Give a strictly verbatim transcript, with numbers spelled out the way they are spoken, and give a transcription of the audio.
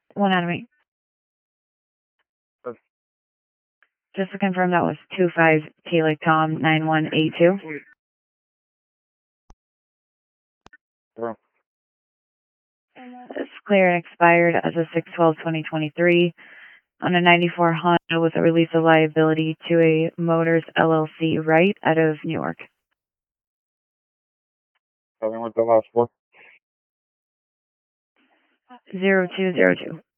One enemy. Uh, Just to confirm, that was two five T like Tom nine one eight two. Bro. It's clear and expired as of six twelve twenty twenty-three on a ninety-four Honda with a release of liability to a Motors L L C right out of New York. Tell me what the last four. Zero two zero two.